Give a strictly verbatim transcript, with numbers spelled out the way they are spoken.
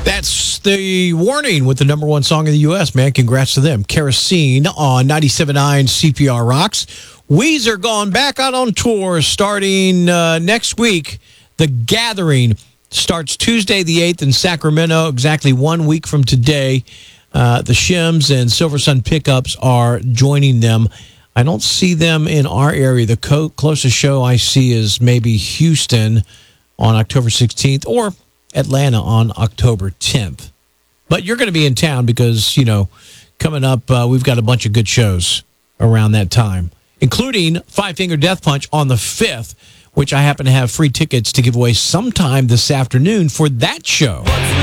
That's the Warning with the number one song in the U S, man. Congrats to them. Kerosene on ninety-seven point nine C P R Rocks. Weezer gone back out on tour starting uh, next week. The Gathering starts Tuesday the eighth in Sacramento, exactly one week from today. Uh, the Shims and Silver Sun Pickups are joining them. I don't see them in our area. The co- closest show I see is maybe Houston on October sixteenth or Atlanta on October tenth. But you're going to be in town because, you know, coming up, uh, we've got a bunch of good shows around that time, including Five Finger Death Punch on the fifth, which I happen to have free tickets to give away sometime this afternoon for that show.